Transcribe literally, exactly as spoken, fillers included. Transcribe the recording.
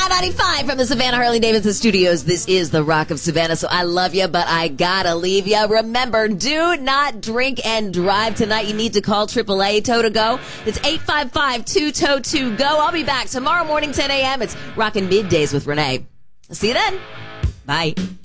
ninety-five from the Savannah Harley-Davidson studios. This is the Rock of Savannah, so I love you, but I gotta leave you. Remember, do not drink and drive tonight. You need to call triple A Tow to Go. It's eight five five, two tow two go. I'll be back tomorrow morning, ten a.m. It's Rockin' Middays with Renee. See you then. Bye.